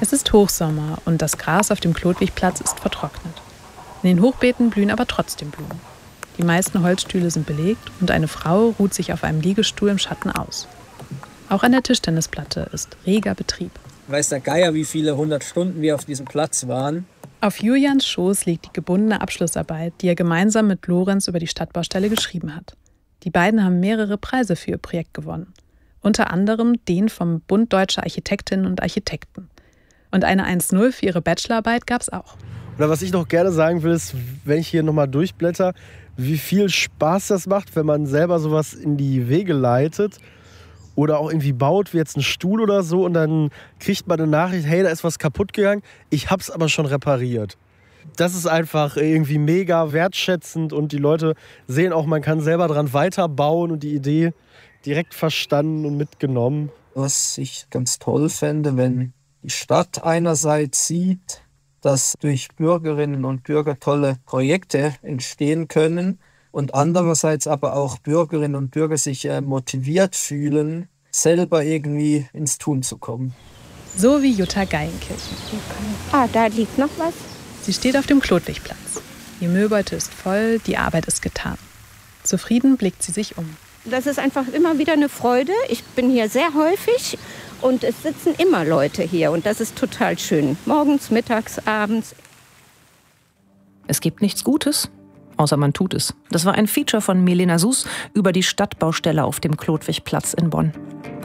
Es ist Hochsommer und das Gras auf dem Chlodwigplatz ist vertrocknet. In den Hochbeeten blühen aber trotzdem Blumen. Die meisten Holzstühle sind belegt und eine Frau ruht sich auf einem Liegestuhl im Schatten aus. Auch an der Tischtennisplatte ist reger Betrieb. Weiß der Geier, wie viele 100 Stunden wir auf diesem Platz waren. Auf Julians Schoß liegt die gebundene Abschlussarbeit, die er gemeinsam mit Lorenz über die Stadtbaustelle geschrieben hat. Die beiden haben mehrere Preise für ihr Projekt gewonnen. Unter anderem den vom Bund Deutscher Architektinnen und Architekten. Und eine 1:0 für ihre Bachelorarbeit gab es auch. Oder was ich noch gerne sagen will, ist, wenn ich hier nochmal durchblätter, wie viel Spaß das macht, wenn man selber sowas in die Wege leitet oder auch irgendwie baut, wie jetzt ein Stuhl oder so, und dann kriegt man eine Nachricht, hey, da ist was kaputt gegangen, ich hab's aber schon repariert. Das ist einfach irgendwie mega wertschätzend und die Leute sehen auch, man kann selber dran weiterbauen und die Idee direkt verstanden und mitgenommen. Was ich ganz toll fände, wenn die Stadt einerseits sieht, dass durch Bürgerinnen und Bürger tolle Projekte entstehen können und andererseits aber auch Bürgerinnen und Bürger sich motiviert fühlen, selber irgendwie ins Tun zu kommen. So wie Jutta Geilenkirchen. Da liegt noch was. Sie steht auf dem Chlodwigplatz. Ihr Müllbeutel ist voll, die Arbeit ist getan. Zufrieden blickt sie sich um. Das ist einfach immer wieder eine Freude. Ich bin hier sehr häufig und es sitzen immer Leute hier und das ist total schön. Morgens, mittags, abends. Es gibt nichts Gutes, außer man tut es. Das war ein Feature von Milena Sus über die Stadtbaustelle auf dem Chlodwigplatz in Bonn.